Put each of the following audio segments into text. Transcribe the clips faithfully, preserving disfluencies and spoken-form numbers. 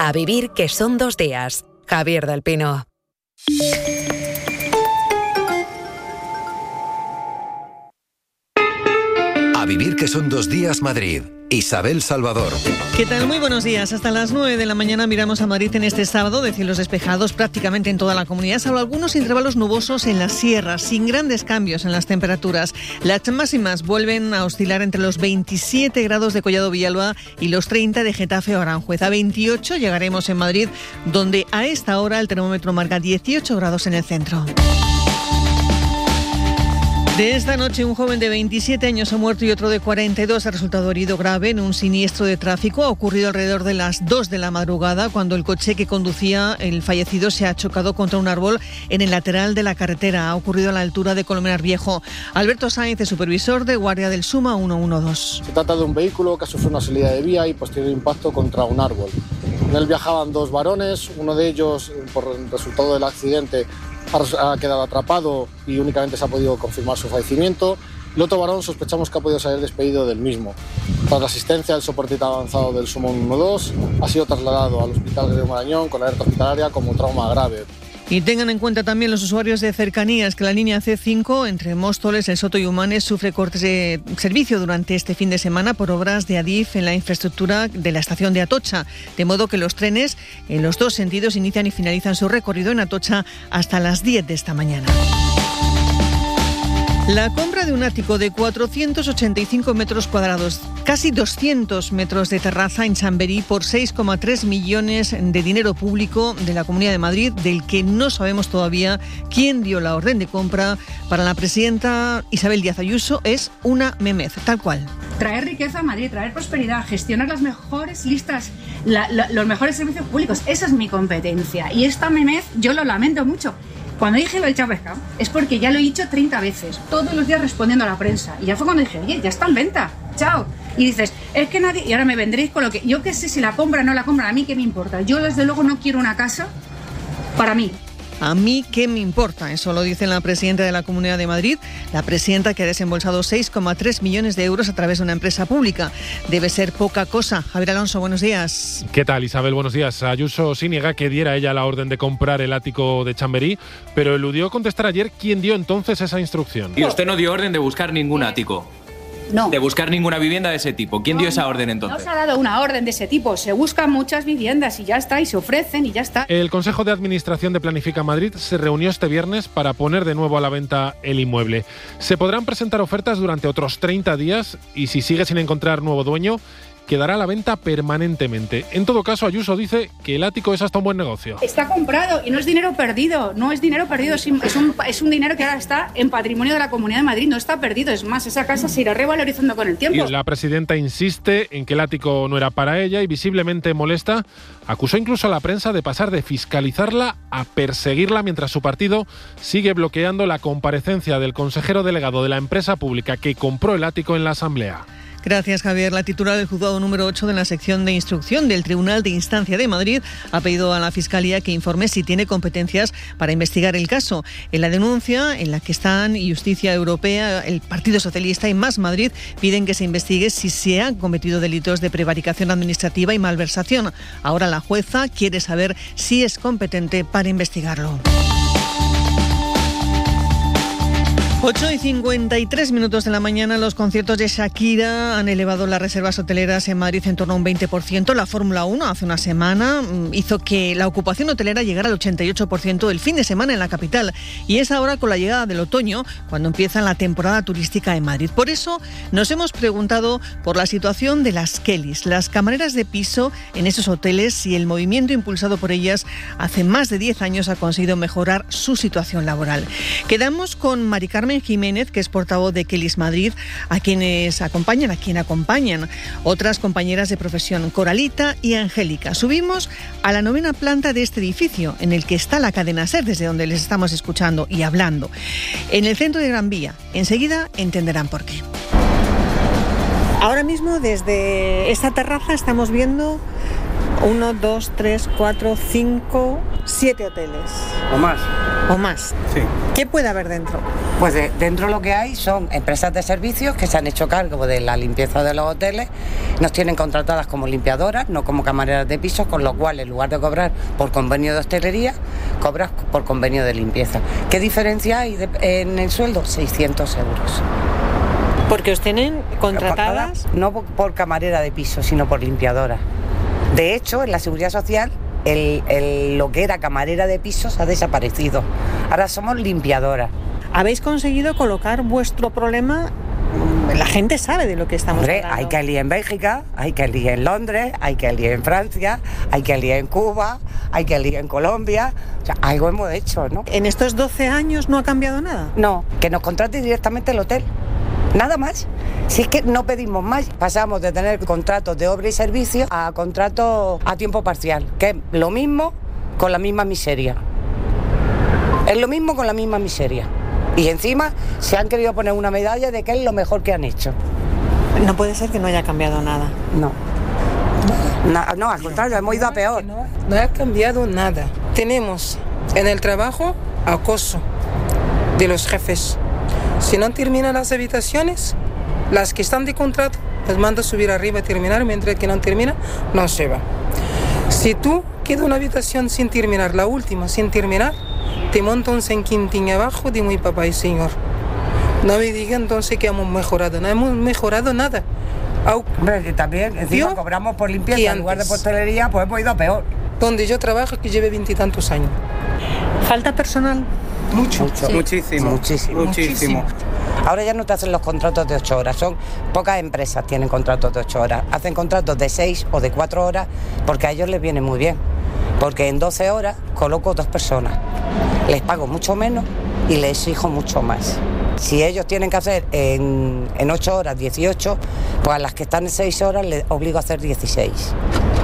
A vivir que son dos días. Javier del Pino. A vivir que son dos días Madrid. Isabel Salvador. ¿Qué tal? Muy buenos días. Hasta las nueve de la mañana miramos a Madrid en este sábado de cielos despejados prácticamente en toda la comunidad, salvo algunos intervalos nubosos en las sierras, sin grandes cambios en las temperaturas. Las máximas vuelven a oscilar entre los veintisiete grados de Collado Villalba y los treinta de Getafe o Aranjuez. A veintiocho llegaremos en Madrid, donde a esta hora el termómetro marca dieciocho grados en el centro. De esta noche, un joven de veintisiete años ha muerto y otro de cuarenta y dos ha resultado herido grave en un siniestro de tráfico. Ha ocurrido alrededor de las dos de la madrugada, cuando el coche que conducía el fallecido se ha chocado contra un árbol en el lateral de la carretera. Ha ocurrido a la altura de Colmenar Viejo. Alberto Sáenz es supervisor de guardia del Suma ciento doce. Se trata de un vehículo que ha sufrido una salida de vía y posterior impacto contra un árbol. En él viajaban dos varones, uno de ellos, por el resultado del accidente, ha quedado atrapado y únicamente se ha podido confirmar su fallecimiento. El otro varón sospechamos que ha podido salir despedido del mismo. Tras la asistencia del soporte avanzado del Suma ciento doce, ha sido trasladado al Hospital de Marañón con alerta hospitalaria como trauma grave. Y tengan en cuenta también los usuarios de cercanías que la línea ce cinco entre Móstoles, El Soto y Humanes sufre cortes de servicio durante este fin de semana por obras de Adif en la infraestructura de la estación de Atocha, de modo que los trenes en los dos sentidos inician y finalizan su recorrido en Atocha hasta las diez de esta mañana. La compra de un ático de cuatrocientos ochenta y cinco metros cuadrados, casi doscientos metros de terraza en Chamberí por seis coma tres millones de dinero público de la Comunidad de Madrid, del que no sabemos todavía quién dio la orden de compra, para la presidenta Isabel Díaz Ayuso es una memez, tal cual. Traer riqueza a Madrid, traer prosperidad, gestionar las mejores listas, la, la, los mejores servicios públicos, esa es mi competencia. Y esta memez yo lo lamento mucho. Cuando dije lo del Chapesca, es porque ya lo he dicho treinta veces, todos los días respondiendo a la prensa. Y ya fue cuando dije, oye, ya está en venta, chao. Y dices, es que nadie... Y ahora me vendréis con lo que... Yo qué sé si la compra o no la compra, a mí qué me importa. Yo desde luego no quiero una casa para mí. A mí qué me importa, eso lo dice la presidenta de la Comunidad de Madrid, la presidenta que ha desembolsado seis coma tres millones de euros a través de una empresa pública. Debe ser poca cosa. Javier Alonso, buenos días. ¿Qué tal, Isabel? Buenos días. Ayuso sí niega que diera ella la orden de comprar el ático de Chamberí, pero eludió contestar ayer quién dio entonces esa instrucción. Y usted no dio orden de buscar ningún ático. No. De buscar ninguna vivienda de ese tipo. ¿Quién no, dio esa no, orden entonces? No se ha dado una orden de ese tipo. Se buscan muchas viviendas y ya está, y se ofrecen y ya está. El Consejo de Administración de Planifica Madrid se reunió este viernes para poner de nuevo a la venta el inmueble. Se podrán presentar ofertas durante otros treinta días y si sigue sin encontrar nuevo dueño, quedará a la venta permanentemente. En todo caso, Ayuso dice que el ático es hasta un buen negocio. Está comprado y no es dinero perdido, no es dinero perdido, es un, es un dinero que ahora está en patrimonio de la Comunidad de Madrid, no está perdido, es más, esa casa se irá revalorizando con el tiempo. Y la presidenta insiste en que el ático no era para ella y visiblemente molesta, acusó incluso a la prensa de pasar de fiscalizarla a perseguirla mientras su partido sigue bloqueando la comparecencia del consejero delegado de la empresa pública que compró el ático en la Asamblea. Gracias, Javier. La titular del juzgado número ocho de la sección de instrucción del Tribunal de Instancia de Madrid ha pedido a la Fiscalía que informe si tiene competencias para investigar el caso. En la denuncia, en la que están Justicia Europea, el Partido Socialista y Más Madrid, piden que se investigue si se han cometido delitos de prevaricación administrativa y malversación. Ahora la jueza quiere saber si es competente para investigarlo. ocho y cincuenta y tres minutos de la mañana, los conciertos de Shakira han elevado las reservas hoteleras en Madrid en torno a un veinte por ciento. La Fórmula uno hace una semana hizo que la ocupación hotelera llegara al ochenta y ocho por ciento del fin de semana en la capital. Y es ahora con la llegada del otoño cuando empieza la temporada turística en Madrid. Por eso nos hemos preguntado por la situación de las Kellys, las camareras de piso en esos hoteles, y el movimiento impulsado por ellas hace más de diez años ha conseguido mejorar su situación laboral. Quedamos con Mari Carmen Jiménez, que es portavoz de Kellys Madrid, a quienes acompañan, a quien acompañan otras compañeras de profesión, Coralita y Angélica. Subimos a la novena planta de este edificio, en el que está la cadena SER, desde donde les estamos escuchando y hablando, en el centro de Gran Vía. Enseguida entenderán por qué. Ahora mismo, desde esta terraza, estamos viendo uno, dos, tres, cuatro, cinco, siete hoteles. O más. O más. Sí. ¿Qué puede haber dentro? Pues de, dentro lo que hay son empresas de servicios que se han hecho cargo de la limpieza de los hoteles, nos tienen contratadas como limpiadoras, no como camareras de pisos, con lo cual en lugar de cobrar por convenio de hostelería, cobras por convenio de limpieza. ¿Qué diferencia hay de, en el sueldo? seiscientos euros. Porque os tienen contratadas... No por camarera de piso, sino por limpiadora. De hecho, en la Seguridad Social, el, el, lo que era camarera de pisos ha desaparecido. Ahora somos limpiadoras. ¿Habéis conseguido colocar vuestro problema? La gente sabe de lo que estamos Hombre, hablando. hay que ir en Bélgica, hay que ir en Londres, hay que ir en Francia, hay que ir en Cuba, hay que ir en Colombia. O sea, algo hemos hecho, ¿no? ¿En estos doce años no ha cambiado nada? No, que nos contrate directamente el hotel. Nada más. Si es que no pedimos más, pasamos de tener contratos de obra y servicio a contratos a tiempo parcial, que es lo mismo con la misma miseria. Es lo mismo con la misma miseria. Y encima se han querido poner una medalla de que es lo mejor que han hecho. No puede ser que no haya cambiado nada. No. No, no al contrario, hemos ido a peor. No, no ha cambiado nada. Tenemos en el trabajo acoso de los jefes. Si no terminan las habitaciones, las que están de contrato, las manda a subir arriba a terminar, mientras que no termina, no se va. Si tú queda una habitación sin terminar, la última sin terminar, te monta un senquintín abajo de muy papá y señor. No me digan entonces que hemos mejorado, no hemos mejorado nada. Au, Hombre, que también encima cobramos por limpieza en lugar de hostelería, pues hemos ido a peor. Donde yo trabajo, que lleve veintitantos años. ¿Falta personal? Mucho. Mucho. Sí. Muchísimo. Muchísimo. Muchísimo. Ahora ya no te hacen los contratos de ocho horas, son pocas empresas tienen contratos de ocho horas, hacen contratos de seis o de cuatro horas porque a ellos les viene muy bien, porque en doce horas coloco dos personas, les pago mucho menos y les exijo mucho más. Si ellos tienen que hacer en, en ocho horas dieciocho, pues a las que están en seis horas les obligo a hacer dieciséis.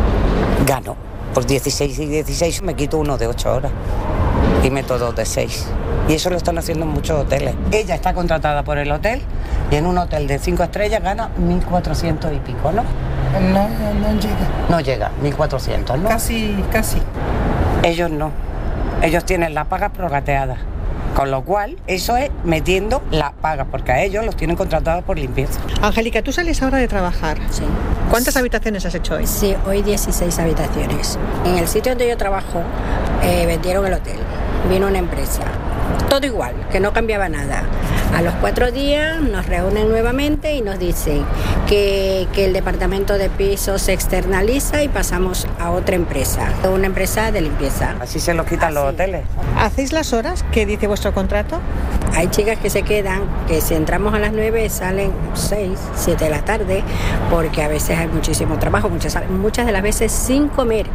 Gano, por dieciséis y dieciséis me quito uno de ocho horas y meto dos de seis. Y eso lo están haciendo en muchos hoteles. Ella está contratada por el hotel y en un hotel de cinco estrellas gana mil cuatrocientos y pico, ¿no? No, no, no llega. No llega, mil cuatrocientos, ¿no? Casi, casi. Ellos no. Ellos tienen las pagas prorrateadas. Con lo cual, eso es metiendo las pagas, porque a ellos los tienen contratados por limpieza. Angélica, tú sales ahora de trabajar. Sí. ¿Cuántas habitaciones has hecho hoy? Sí, hoy dieciséis habitaciones. En el sitio donde yo trabajo, eh, vendieron el hotel. Vino una empresa. Todo igual, que no cambiaba nada. A los cuatro días nos reúnen nuevamente y nos dicen que, que el departamento de pisos se externaliza y pasamos a otra empresa, una empresa de limpieza. Así se los quitan Así. los hoteles. ¿Hacéis las horas que dice vuestro contrato? Hay chicas que se quedan, que si entramos a las nueve salen seis, siete de la tarde, porque a veces hay muchísimo trabajo, muchas, muchas de las veces sin comer,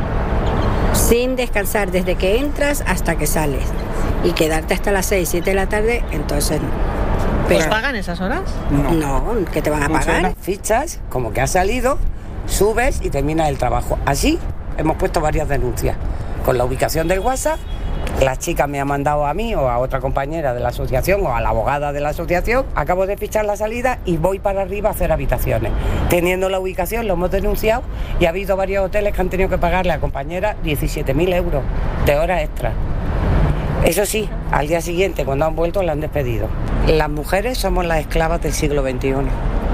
sin descansar, desde que entras hasta que sales. Y quedarte hasta las seis, siete de la tarde, entonces no. Pero, ¿os pagan esas horas? No. No, ¿qué te van a pagar? Unas fichas, como que has salido, subes y terminas el trabajo. Así hemos puesto varias denuncias. Con la ubicación del WhatsApp, la chica me ha mandado a mí o a otra compañera de la asociación o a la abogada de la asociación, acabo de fichar la salida y voy para arriba a hacer habitaciones. Teniendo la ubicación, lo hemos denunciado y ha habido varios hoteles que han tenido que pagarle a compañeras diecisiete mil euros de horas extras. Eso sí, al día siguiente, cuando han vuelto, la han despedido. Las mujeres somos las esclavas del siglo veintiuno.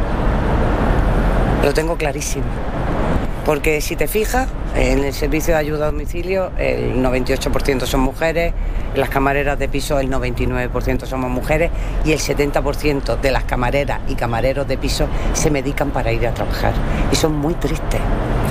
Lo tengo clarísimo. Porque si te fijas, en el servicio de ayuda a domicilio el noventa y ocho por ciento son mujeres, en las camareras de piso el noventa y nueve por ciento somos mujeres y el setenta por ciento de las camareras y camareros de piso se medican para ir a trabajar. Y son muy tristes.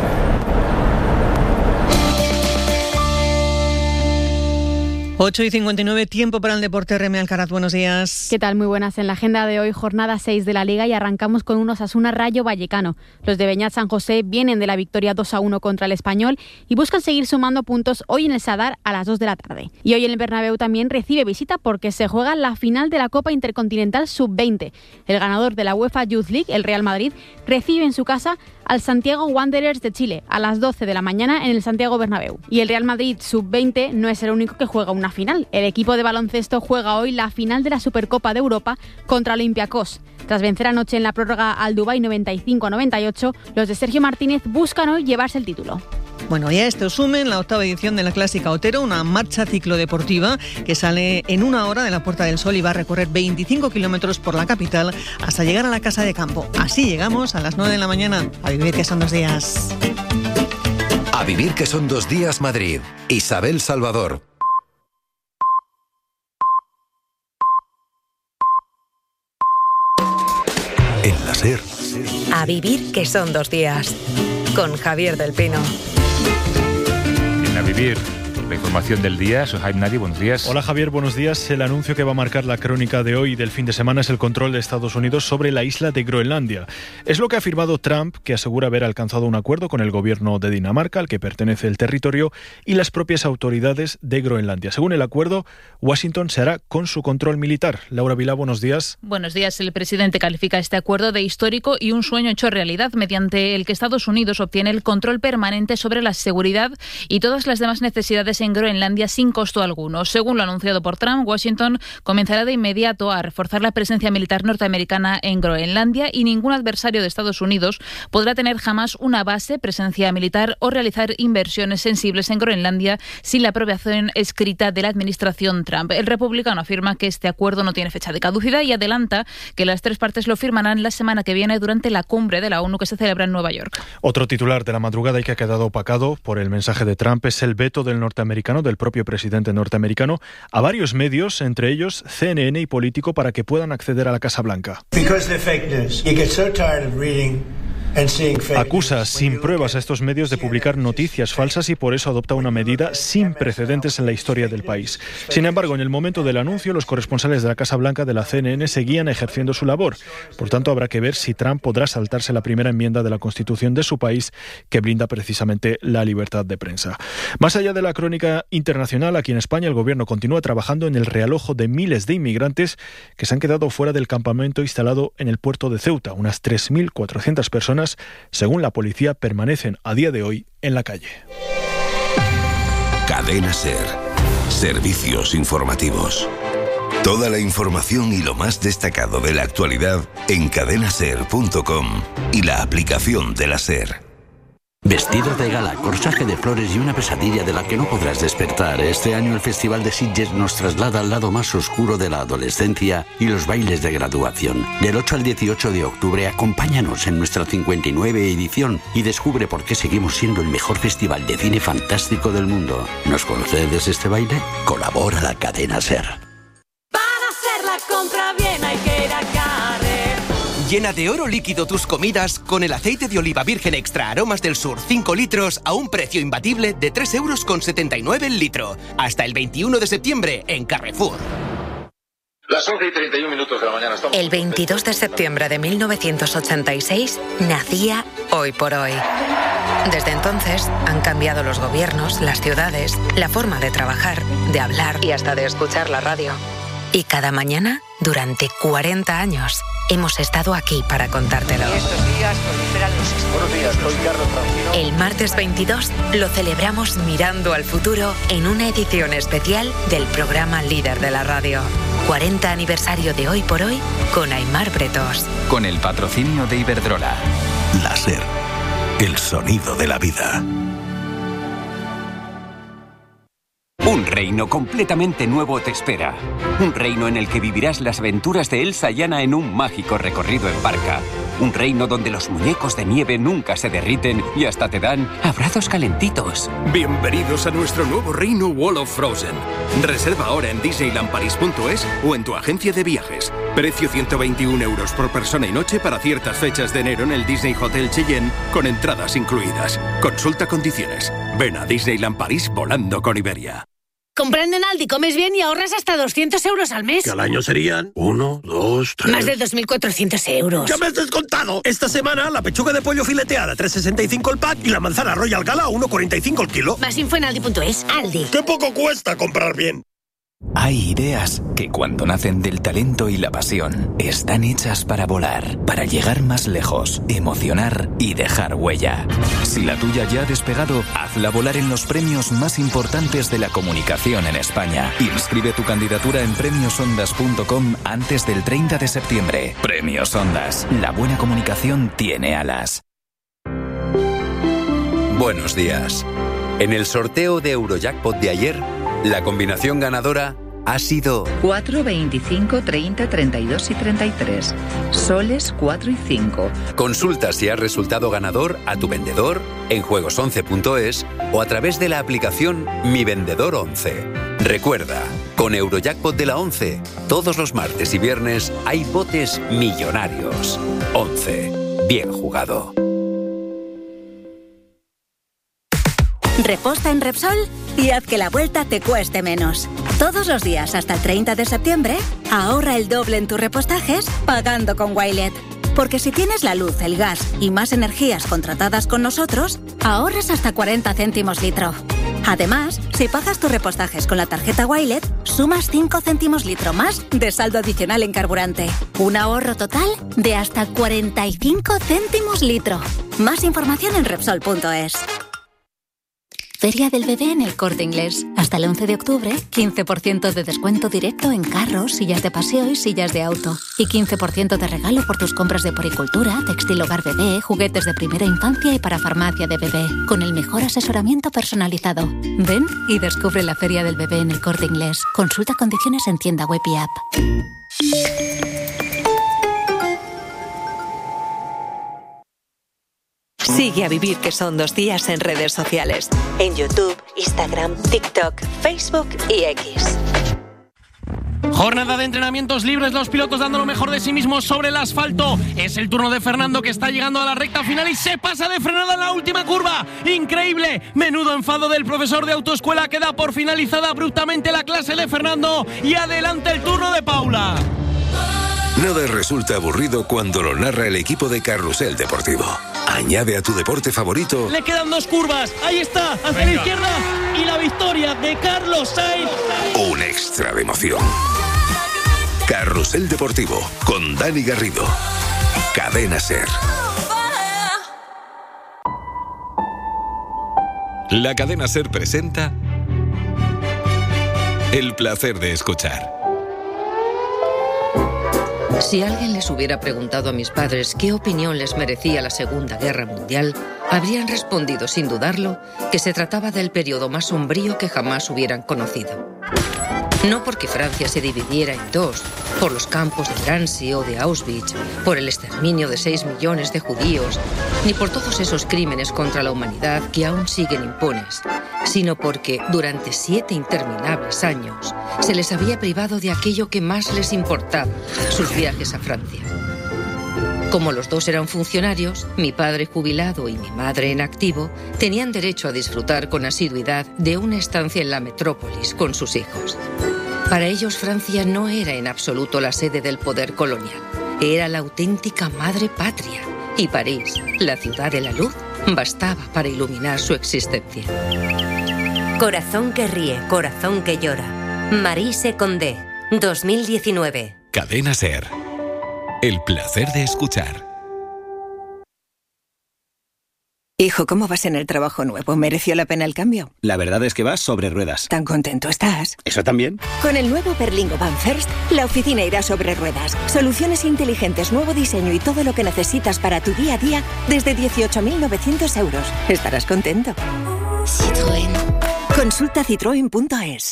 ocho y cincuenta y nueve, tiempo para el deporte. Reme Alcaraz, buenos días. ¿Qué tal? Muy buenas. En la agenda de hoy, jornada seis de la Liga y arrancamos con un Osasuna Rayo Vallecano. Los de Beñat San José vienen de la victoria dos a uno contra el Español y buscan seguir sumando puntos hoy en el Sadar a las dos de la tarde. Y hoy en el Bernabéu también recibe visita porque se juega la final de la Copa Intercontinental sub veinte. El ganador de la UEFA Youth League, el Real Madrid, recibe en su casa al Santiago Wanderers de Chile a las doce de la mañana en el Santiago Bernabéu. Y el Real Madrid sub veinte no es el único que juega una final. El equipo de baloncesto juega hoy la final de la Supercopa de Europa contra Olympiacos. Tras vencer anoche en la prórroga al Dubái noventa y cinco a noventa y ocho, los de Sergio Martínez buscan hoy llevarse el título. Bueno, ya esto sumen la octava edición de la Clásica Otero, una marcha ciclodeportiva que sale en una hora de la Puerta del Sol y va a recorrer veinticinco kilómetros por la capital hasta llegar a la Casa de Campo. Así llegamos a las nueve de la mañana. A vivir que son dos días. A vivir que son dos días Madrid. Isabel Salvador. En la SER. A vivir que son dos días. Con Javier del Pino. En A Vivir, la información del día. Soy Jaime Nadi, buenos días. Hola Javier, buenos días. El anuncio que va a marcar la crónica de hoy del fin de semana es el control de Estados Unidos sobre la isla de Groenlandia. Es lo que ha afirmado Trump, que asegura haber alcanzado un acuerdo con el gobierno de Dinamarca, al que pertenece el territorio, y las propias autoridades de Groenlandia. Según el acuerdo, Washington se hará con su control militar. Laura Vilá, buenos días. Buenos días. El presidente califica este acuerdo de histórico y un sueño hecho realidad, mediante el que Estados Unidos obtiene el control permanente sobre la seguridad y todas las demás necesidades en Groenlandia sin costo alguno. Según lo anunciado por Trump, Washington comenzará de inmediato a reforzar la presencia militar norteamericana en Groenlandia y ningún adversario de Estados Unidos podrá tener jamás una base, presencia militar o realizar inversiones sensibles en Groenlandia sin la aprobación escrita de la administración Trump. El republicano afirma que este acuerdo no tiene fecha de caducidad y adelanta que las tres partes lo firmarán la semana que viene durante la cumbre de la ONU que se celebra en Nueva York. Otro titular de la madrugada y que ha quedado opacado por el mensaje de Trump es el veto del norteamericano, del propio presidente norteamericano, a varios medios, entre ellos C N N y Político, para que puedan acceder a la Casa Blanca. Acusa sin pruebas a estos medios de publicar noticias falsas y por eso adopta una medida sin precedentes en la historia del país. Sin embargo, en el momento del anuncio, los corresponsales de la Casa Blanca de la C N N seguían ejerciendo su labor. Por tanto, habrá que ver si Trump podrá saltarse la primera enmienda de la Constitución de su país, que blinda precisamente la libertad de prensa. Más allá de la crónica internacional, aquí en España el gobierno continúa trabajando en el realojo de miles de inmigrantes que se han quedado fuera del campamento instalado en el puerto de Ceuta. Unas tres mil cuatrocientas personas, según la policía, permanecen a día de hoy en la calle. Cadena SER. Servicios informativos. Toda la información y lo más destacado de la actualidad en cadena ser punto com y la aplicación de la SER. Vestido de gala, corsaje de flores y una pesadilla de la que no podrás despertar. Este año el Festival de Sitges nos traslada al lado más oscuro de la adolescencia y los bailes de graduación. Del ocho al dieciocho de octubre, acompáñanos en nuestra cincuenta y nueve edición y descubre por qué seguimos siendo el mejor festival de cine fantástico del mundo. ¿Nos concedes este baile? Colabora la cadena SER. Para hacer la compra bien hay que ir a Carrer. Llena de oro líquido tus comidas con el aceite de oliva virgen extra aromas del sur cinco litros a un precio imbatible de tres euros con setenta y nueve el litro. Hasta el veintiuno de septiembre en Carrefour. Las once y treinta y un minutos de la mañana. Estamos... El veintidós de septiembre de mil novecientos ochenta y seis nacía Hoy por Hoy. Desde entonces han cambiado los gobiernos, las ciudades, la forma de trabajar, de hablar y hasta de escuchar la radio. Y cada mañana, durante cuarenta años, hemos estado aquí para contártelo. Estos días proliferan los... Buenos días, soy Carlos Francino. El martes veintidós lo celebramos mirando al futuro en una edición especial del programa líder de la radio. cuarenta aniversario de Hoy por Hoy con Aimar Bretos. Con el patrocinio de Iberdrola. La SER, el sonido de la vida. Un reino completamente nuevo te espera. Un reino en el que vivirás las aventuras de Elsa y Anna en un mágico recorrido en barca. Un reino donde los muñecos de nieve nunca se derriten y hasta te dan abrazos calentitos. Bienvenidos a nuestro nuevo reino Wall of Frozen. Reserva ahora en disneyland paris punto es o en tu agencia de viajes. Precio ciento veintiún euros por persona y noche para ciertas fechas de enero en el Disney Hotel Cheyenne con entradas incluidas. Consulta condiciones. Ven a Disneyland París volando con Iberia. Comprando en Aldi comes bien y ahorras hasta doscientos euros al mes. Que al año serían uno, dos, tres... Más de dos mil cuatrocientos euros. ¡Ya me has descontado! Esta semana la pechuga de pollo fileteada tres sesenta y cinco el pack y la manzana Royal Gala uno cuarenta y cinco el kilo. Más info en aldi punto es. Aldi. ¡Qué poco cuesta comprar bien! Hay ideas que cuando nacen del talento y la pasión están hechas para volar, para llegar más lejos, emocionar y dejar huella. Si la tuya ya ha despegado, hazla volar en los premios más importantes de la comunicación en España. Inscribe tu candidatura en premios ondas punto com antes del treinta de septiembre. Premios Ondas. La buena comunicación tiene alas. Buenos días. En el sorteo de Eurojackpot de ayer, la combinación ganadora ha sido cuatro, veinticinco, treinta, treinta y dos y treinta y tres. Soles cuatro y cinco. Consulta si has resultado ganador a tu vendedor en juegos once punto es o a través de la aplicación Mi Vendedor once. Recuerda, con Eurojackpot de la once, todos los martes y viernes hay botes millonarios. once. Bien jugado. Reposta en Repsol y haz que la vuelta te cueste menos. Todos los días hasta el treinta de septiembre, ahorra el doble en tus repostajes pagando con Wilet. Porque si tienes la luz, el gas y más energías contratadas con nosotros, ahorras hasta cuarenta céntimos litro. Además, si pagas tus repostajes con la tarjeta Wilet, sumas cinco céntimos litro más de saldo adicional en carburante. Un ahorro total de hasta cuarenta y cinco céntimos litro. Más información en Repsol punto es. Feria del Bebé en El Corte Inglés. Hasta el once de octubre, quince por ciento de descuento directo en carros, sillas de paseo y sillas de auto. Y quince por ciento de regalo por tus compras de poricultura, textil hogar bebé, juguetes de primera infancia y para farmacia de bebé. Con el mejor asesoramiento personalizado. Ven y descubre la Feria del Bebé en El Corte Inglés. Consulta condiciones en tienda web y app. Sigue a Vivir que son dos días en redes sociales. En YouTube, Instagram, TikTok, Facebook y X. Jornada de entrenamientos libres, los pilotos dando lo mejor de sí mismos sobre el asfalto. Es el turno de Fernando, que está llegando a la recta final y se pasa de frenada en la última curva. ¡Increíble! Menudo enfado del profesor de autoescuela, que da por finalizada abruptamente la clase de Fernando. Y adelante el turno de Paula. Nada resulta aburrido cuando lo narra el equipo de Carrusel Deportivo. Añade a tu deporte favorito. Le quedan dos curvas. Ahí está, hacia Venga. la izquierda. Y la victoria de Carlos Sainz. Un extra de emoción. Carrusel Deportivo con Dani Garrido. Cadena SER. La Cadena SER presenta El placer de escuchar. Si alguien les hubiera preguntado a mis padres qué opinión les merecía la Segunda Guerra Mundial, habrían respondido sin dudarlo que se trataba del periodo más sombrío que jamás hubieran conocido. No porque Francia se dividiera en dos, por los campos de Drancy o de Auschwitz, por el exterminio de seis millones de judíos, ni por todos esos crímenes contra la humanidad que aún siguen impunes, sino porque durante siete interminables años se les había privado de aquello que más les importaba, sus viajes a Francia. Como los dos eran funcionarios, mi padre jubilado y mi madre en activo, tenían derecho a disfrutar con asiduidad de una estancia en la metrópolis con sus hijos. Para ellos, Francia no era en absoluto la sede del poder colonial. Era la auténtica madre patria. Y París, la ciudad de la luz, bastaba para iluminar su existencia. Corazón que ríe, corazón que llora. Maryse Condé, dos mil diecinueve. Cadena SER. El placer de escuchar. Hijo, ¿cómo vas en el trabajo nuevo? ¿Mereció la pena el cambio? La verdad es que vas sobre ruedas. ¿Tan contento estás? ¿Eso también? Con el nuevo Berlingo Van First, la oficina irá sobre ruedas. Soluciones inteligentes, nuevo diseño y todo lo que necesitas para tu día a día desde dieciocho mil novecientos euros. Estarás contento. Citroën. Consulta citroen punto es.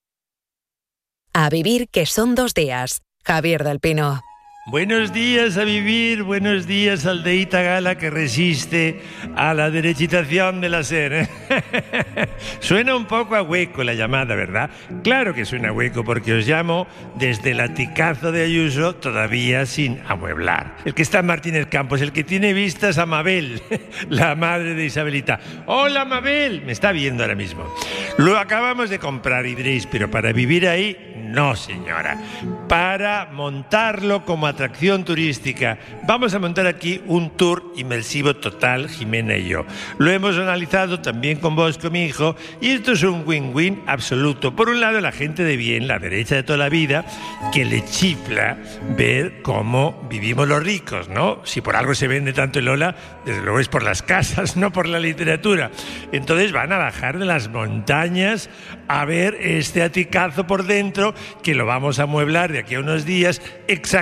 A vivir que son dos días. Javier del Pino. Buenos días a vivir, buenos días aldeíta gala que resiste a la derechitación de la SER. Suena un poco a hueco la llamada, ¿verdad? Claro que suena a hueco porque os llamo desde el aticazo de Ayuso, todavía sin amueblar. El que está en Martínez Campos, el que tiene vistas a Mabel, la madre de Isabelita. ¡Hola, Mabel! Me está viendo ahora mismo. Lo acabamos de comprar y diréis, pero para vivir ahí, no, señora. Para montarlo como atracción turística. Vamos a montar aquí un tour inmersivo total, Jimena y yo. Lo hemos analizado también con vos, con mi hijo, y esto es un win-win absoluto. Por un lado, la gente de bien, la derecha de toda la vida, que le chifla ver cómo vivimos los ricos, ¿no? Si por algo se vende tanto el Ola, desde luego es por las casas, no por la literatura. Entonces van a bajar de las montañas a ver este aticazo por dentro, que lo vamos a amueblar de aquí a unos días exactamente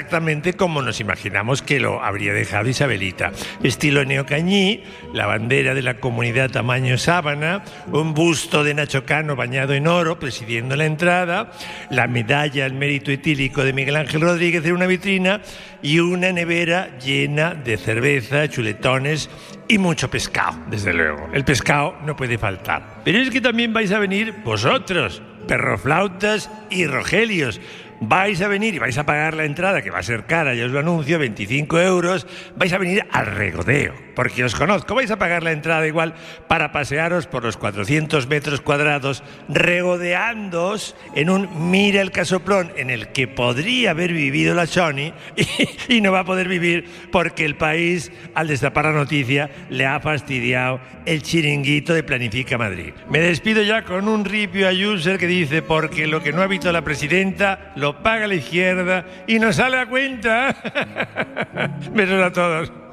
exactamente como nos imaginamos que lo habría dejado Isabelita. Estilo neocañí, la bandera de la comunidad tamaño sábana, un busto de Nacho Cano bañado en oro presidiendo la entrada, la medalla al mérito etílico de Miguel Ángel Rodríguez en una vitrina y una nevera llena de cerveza, chuletones y mucho pescado, desde luego. El pescado no puede faltar. Pero es que también vais a venir vosotros, perroflautas y rogelios. Vais a venir y vais a pagar la entrada, que va a ser cara, ya os lo anuncio, veinticinco euros. Vais a venir al regodeo, porque os conozco. Vais a pagar la entrada igual para pasearos por los cuatrocientos metros cuadrados, regodeándoos en un mira el casoplón en el que podría haber vivido la Choni y, y no va a poder vivir porque el país, al destapar la noticia, le ha fastidiado el chiringuito de Planifica Madrid. Me despido ya con un ripio a user que dice: porque lo que no ha visto la presidenta lo paga la izquierda y nos sale a cuenta. Besos a todos.